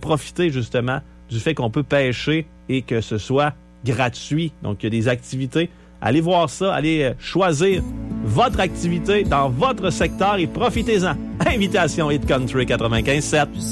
profiter justement du fait qu'on peut pêcher et que ce soit gratuit. Donc, il y a des activités. Allez voir ça, allez choisir votre activité dans votre secteur et profitez-en. Invitation Hit Country 95.7.